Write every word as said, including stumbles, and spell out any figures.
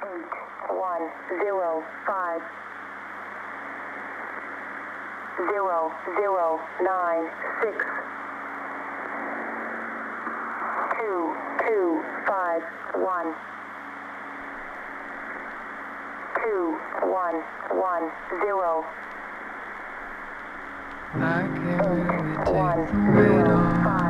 eight one zero five zero zero nine six two two five one two one one zero I can't really take the weight off.